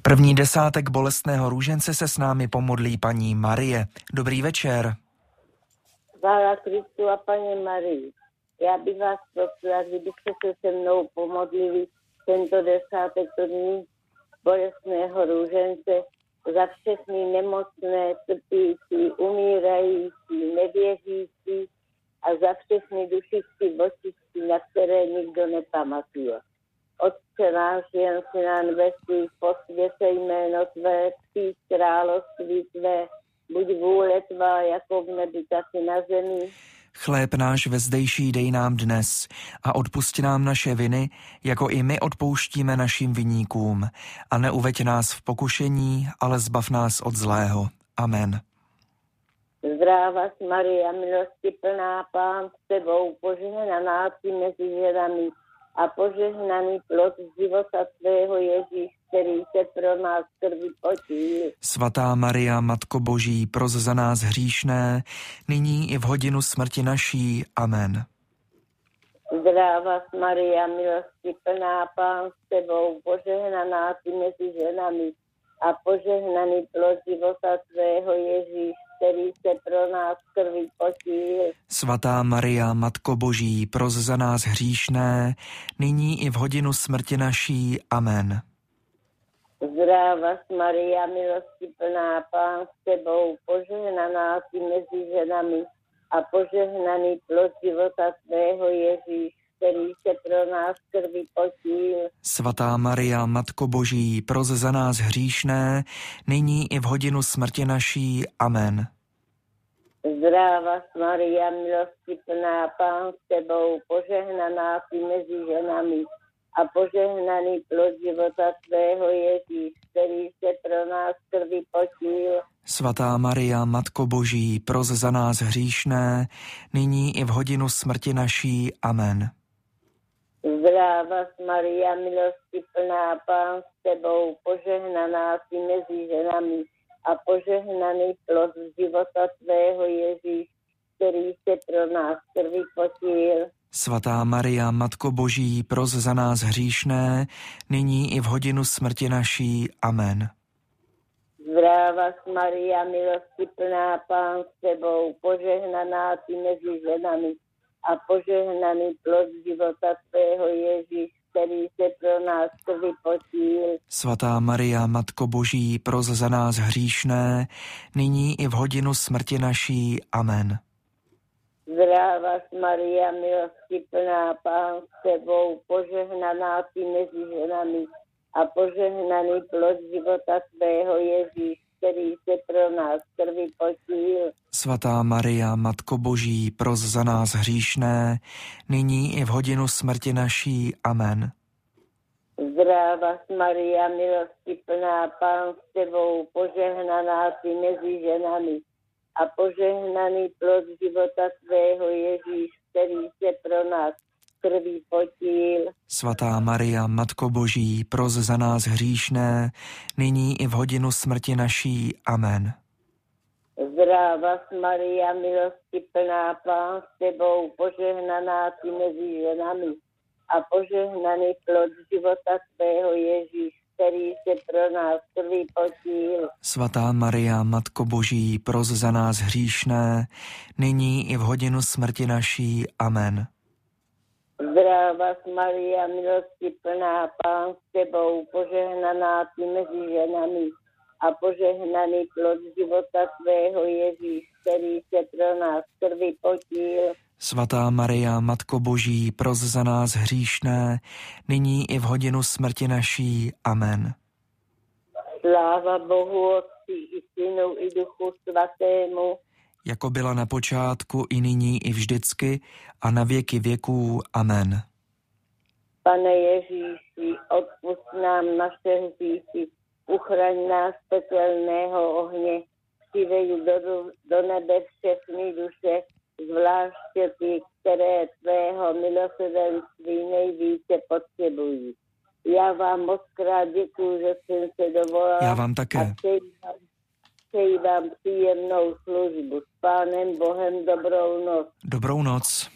První desátek bolestného růžence se s námi pomodlí paní Marie. Dobrý večer. Chvála Kristu a paní Marii. Já bych vás prosila, kdybyste se mnou pomodlili tento desátek dní bolestného růžence za všechny nemocné, trpící, umírající, nevěřící a za všechny dušičky, bočičky, na které nikdo nepamatuje. Otče náš, jen si na nebesích, posvěcej jméno Tvé, přijď království Tvé, buď vůle Tvá, jako v nebi, tak i na zemi. Chléb náš vezdejší dej nám dnes a odpusti nám naše viny, jako i my odpouštíme našim viníkům. A neuveď nás v pokušení, ale zbav nás od zlého. Amen. Zdráva Maria, milosti plná, Pán s Tebou, požehnaná Ty mezi ženami a požehnaný plod života Tvého Ježíš, který se pro nás krví potil. Svatá Maria, Matko Boží, pros za nás hříšné, nyní i v hodinu smrti naší. Amen. Zdráva Maria, milosti plná, Pán s Tebou, požehnaná Ty mezi ženami a požehnaný plod života Tvého Ježíš, který se pro nás krví potil. Svatá Maria, Matko Boží, pros za nás hříšné, nyní i v hodinu smrti naší. Amen. Zdráva Maria, milosti plná, Pán s Tebou, požehnaná Ty mezi ženami a požehnaný plod života Tvého Ježíš, který se pro nás krví potil. Svatá Maria, Matko Boží, pros za nás hříšné, nyní i v hodinu smrti naší. Amen. Zdráva Maria, milosti plná, Pán s Tebou, požehnaná Ty mezi ženami a požehnaný plod života Tvého Ježíš, který se pro nás krví potil. Svatá Maria, Matko Boží, pros za nás hříšné, nyní i v hodinu smrti naší. Amen. Zdráva Maria, milosti plná, Pán s Tebou, požehnaná Ty mezi ženami a požehnaný plod života Tvého Ježíš, který se pro nás krví potil. Svatá Maria, Matko Boží, pros za nás hříšné, nyní i v hodinu smrti naší. Amen. Zdráva Maria, milosti plná, Pán s Tebou, požehnaná Ty mezi ženami a požehnaný plod života Tvého Ježíš, který se pro nás krví potil. Svatá Maria, Matko Boží, pros za nás hříšné, nyní i v hodinu smrti naší. Amen. Zdráva Maria, milosti plná, Pán s Tebou, požehnaná Ty mezi ženami a požehnaný plod života Tvého Ježíš, který se pro nás krví potil. Svatá Maria, Matko Boží, pros za nás hříšné, nyní i v hodinu smrti naší. Amen. Zdráva Maria, milosti plná, Pán s Tebou, požehnaná Ty mezi ženami a požehnaný plod života Tvého Ježíš, který se pro nás krví potil. Svatá Maria, Matko Boží, pros za nás hříšné, nyní i v hodinu smrti naší. Amen. Zdráva Maria, milosti plná, Pán s Tebou, požehnaná Ty mezi ženami a požehnaný plod života Tvého Ježíš, který se pro nás krví potil. Svatá Maria, Matko Boží, pros za nás hříšné, nyní i v hodinu smrti naší. Amen. Zdráva Maria, milosti plná, Pán s Tebou, požehnaná Ty mezi ženami a požehnaný plod života Tvého Ježíš, který se pro nás krví potil. Svatá Maria, Matko Boží, pros za nás hříšné, nyní i v hodinu smrti naší. Amen. Sláva Bohu Otci i Synu i Duchu Svatému, jako byla na počátku, i nyní, i vždycky, a na věky věků. Amen. Pane Ježíši, odpusť nám naše hříchy, uchraň nás z pekelného ohně, přiveď do nebe všechny duše, zvláště ty, které Tvého milosrdenství nejvíce potřebují. Já vám moc krát děkuju, že jsem se dovolala. Já vám také. Přeji vám příjemnou službu. S Pánem Bohem dobrou noc. Dobrou noc.